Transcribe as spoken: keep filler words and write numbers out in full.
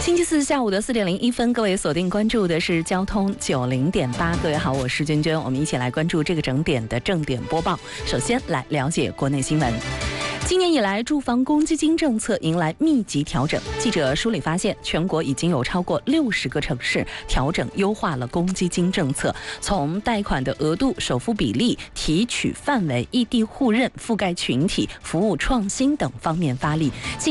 星期四下午的四点零一分，各位锁定关注的是交通九零点八。各位好，我是娟娟，我们一起来关注这个整点的正点播报。首先来了解国内新闻。今年以来，住房公积金政策迎来密集调整。记者梳理发现，全国已经有超过六十个城市调整优化了公积金政策，从贷款的额度、首付比例、提取范围、异地互认、覆盖群体、服务创新等方面发力。